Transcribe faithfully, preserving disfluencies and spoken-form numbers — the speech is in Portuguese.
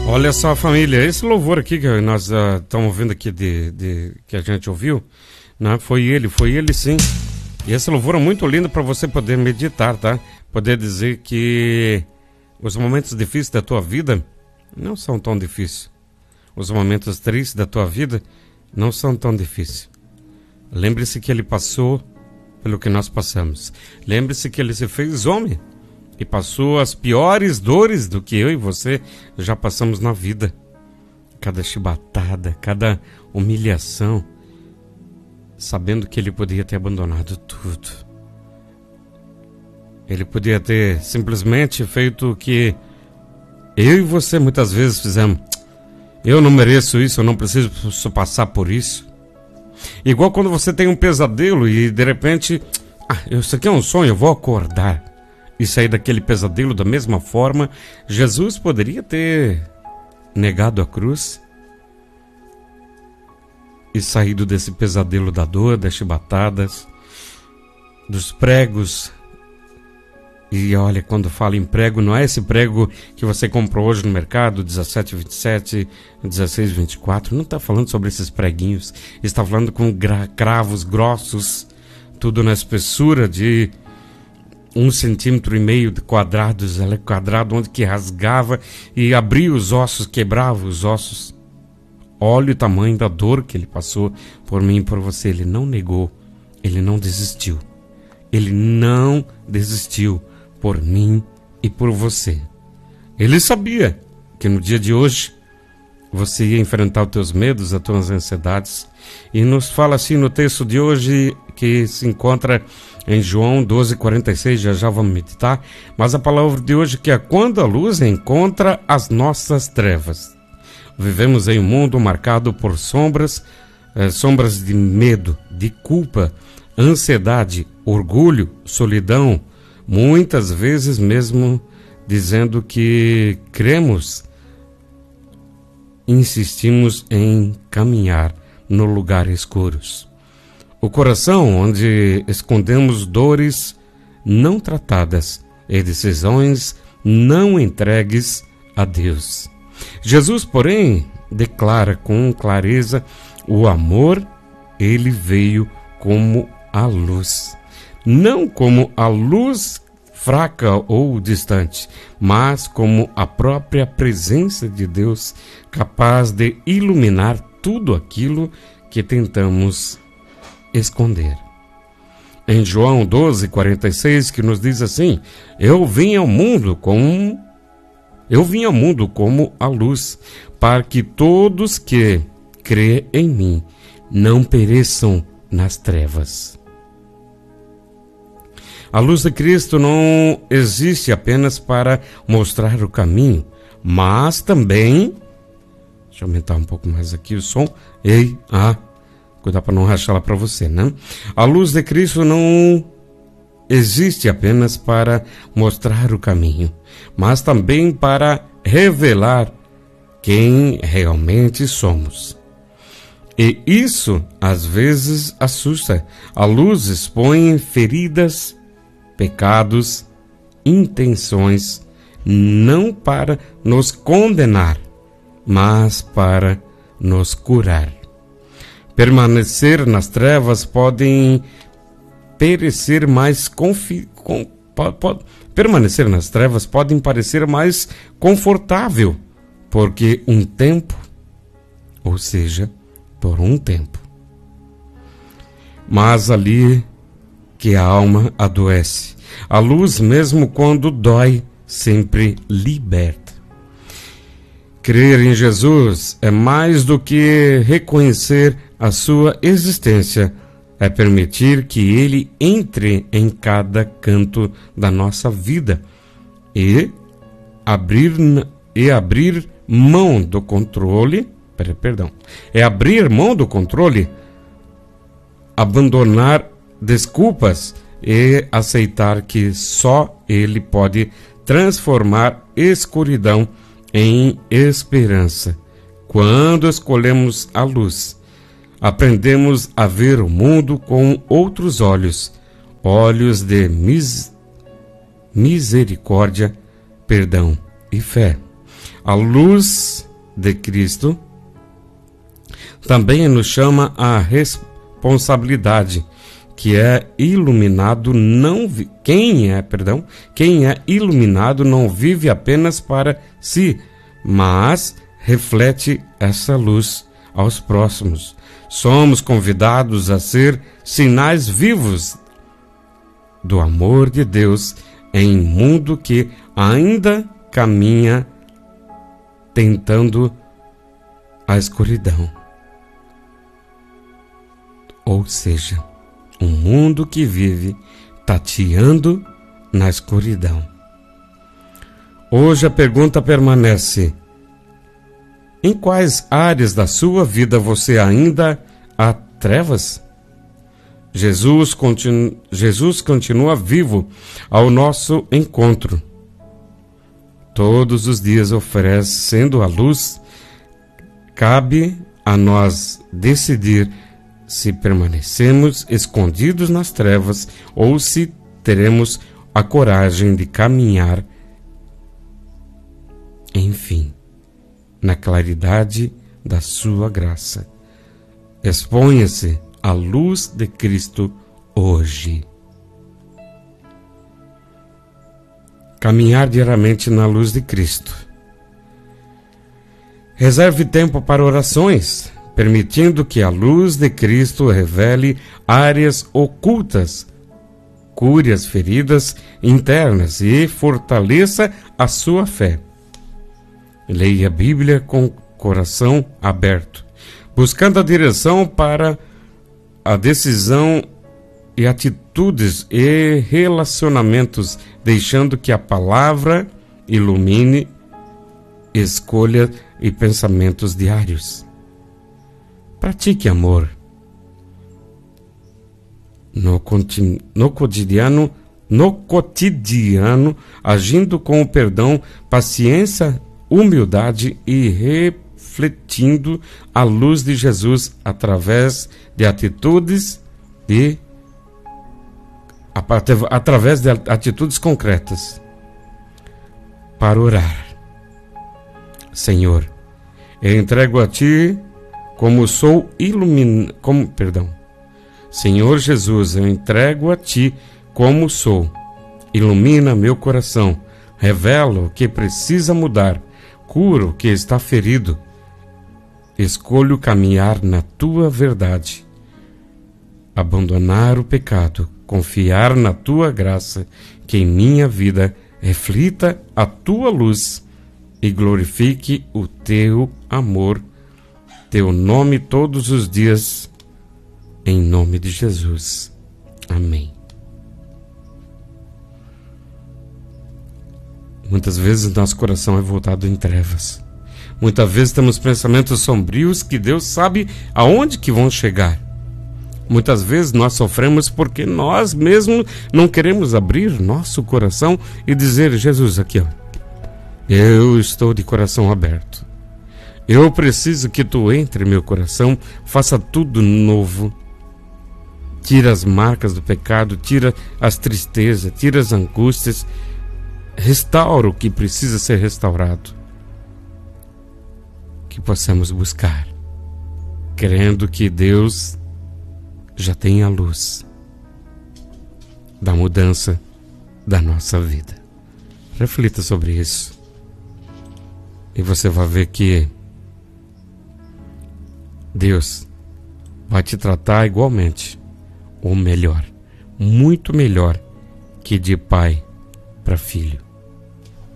Olha só, família, esse louvor aqui que nós uh, estamos ouvindo aqui, de, de, que a gente ouviu, né? Foi ele, foi ele sim. E esse louvor é muito lindo para você poder meditar, tá? Poder dizer que os momentos difíceis da tua vida não são tão difíceis. Os momentos tristes da tua vida não são tão difíceis. Lembre-se que ele passou pelo que nós passamos. Lembre-se que ele se fez homem e passou as piores dores do que eu e você já passamos na vida. Cada chibatada, cada humilhação, sabendo que ele podia ter abandonado tudo. Ele podia ter simplesmente feito o que eu e você muitas vezes fizemos. Eu não mereço isso, eu não preciso passar por isso. Igual quando você tem um pesadelo e de repente, ah, isso aqui é um sonho, eu vou acordar e sair daquele pesadelo da mesma forma. Jesus poderia ter negado a cruz e saído desse pesadelo da dor, das chibatadas, dos pregos. E olha, quando fala em prego, não é esse prego que você comprou hoje no mercado, dezessete vinte e sete, dezesseis vinte e quatro, não está falando sobre esses preguinhos, está falando com gra- cravos grossos, tudo na espessura de um centímetro e meio de quadrados, ela é quadrado, onde que rasgava e abria os ossos, quebrava os ossos. Olha o tamanho da dor que ele passou por mim e por você. Ele não negou, ele não desistiu, ele não desistiu por mim e por você. Ele sabia que no dia de hoje você ia enfrentar os teus medos, as tuas ansiedades, e nos fala assim no texto de hoje, que se encontra em João doze, quarenta e seis, já já vamos meditar, mas a palavra de hoje que é: quando a luz encontra as nossas trevas. Vivemos em um mundo marcado por sombras, eh, sombras de medo, de culpa, ansiedade, orgulho, solidão, muitas vezes mesmo dizendo que cremos, insistimos em caminhar no lugar escuros. O coração onde escondemos dores não tratadas e decisões não entregues a Deus. Jesus, porém, declara com clareza o amor. Ele veio como a luz, não como a luz fraca ou distante, mas como a própria presença de Deus, capaz de iluminar tudo aquilo que tentamos esconder. Em João doze, quarenta e seis, que nos diz assim: Eu vim ao mundo como eu vim ao mundo como a luz, para que todos que crê em mim não pereçam nas trevas. A luz de Cristo não existe apenas para mostrar o caminho, mas também... Deixa eu aumentar um pouco mais aqui o som. Ei, ah, cuidado para não rachar lá para você, né? A luz de Cristo não existe apenas para mostrar o caminho, mas também para revelar quem realmente somos. E isso, às vezes, assusta. A luz expõe feridas, pecados, intenções, não para nos condenar, mas para nos curar. Permanecer nas trevas podem perecer mais confi... Com... Pode... Permanecer nas trevas podem parecer mais confortável, porque um tempo, ou seja, por um tempo. Mas ali que a alma adoece, a luz, mesmo quando dói, sempre liberta. Crer em Jesus é mais do que reconhecer a sua existência, é permitir que Ele entre em cada canto da nossa vida e abrir, e abrir mão do controle, perdão, é abrir mão do controle, abandonar desculpas e aceitar que só Ele pode transformar escuridão em esperança. Quando escolhemos a luz, aprendemos a ver o mundo com outros olhos, olhos de mis- misericórdia, perdão e fé. A luz de Cristo também nos chama à responsabilidade, que é iluminado não vi... quem é, perdão, quem é iluminado não vive apenas para si, mas reflete essa luz aos próximos. Somos convidados a ser sinais vivos do amor de Deus em um mundo que ainda caminha tentando a escuridão. Ou seja, um mundo que vive tateando na escuridão. Hoje a pergunta permanece: em quais áreas da sua vida você ainda há trevas? Jesus, continu... Jesus continua vivo ao nosso encontro. Todos os dias oferecendo a luz. Cabe a nós decidir se permanecemos escondidos nas trevas ou se teremos a coragem de caminhar, enfim, na claridade da sua graça. Exponha-se à luz de Cristo hoje. Caminhar diariamente na luz de Cristo. Reserve tempo para orações, permitindo que a luz de Cristo revele áreas ocultas, cure as feridas internas e fortaleça a sua fé. Leia a Bíblia com coração aberto, buscando a direção para a decisão e atitudes e relacionamentos, deixando que a palavra ilumine escolhas e pensamentos diários. Pratique amor no, continu, no cotidiano, no cotidiano, agindo com o perdão, paciência, humildade e refletindo a luz de Jesus através de atitudes e através de atitudes concretas. Para orar. Senhor, eu entrego a Ti como sou iluminado, como, perdão. Senhor Jesus, eu entrego a Ti como sou. Ilumina meu coração, revela o que precisa mudar, cura o que está ferido. Escolho caminhar na Tua verdade, abandonar o pecado, confiar na Tua graça, que em minha vida reflita a Tua luz e glorifique o Teu amor, Teu nome todos os dias, em nome de Jesus. Amém. Muitas vezes nosso coração é voltado em trevas. Muitas vezes temos pensamentos sombrios que Deus sabe aonde que vão chegar. Muitas vezes nós sofremos porque nós mesmos não queremos abrir nosso coração e dizer: Jesus, aqui ó, eu estou de coração aberto. Eu preciso que Tu entre em meu coração, faça tudo novo. Tira as marcas do pecado, tira as tristezas, tira as angústias, restaura o que precisa ser restaurado. Que possamos buscar, crendo que Deus já tem a luz da mudança da nossa vida. Reflita sobre isso e você vai ver que Deus vai te tratar igualmente, ou melhor, muito melhor que de pai para filho.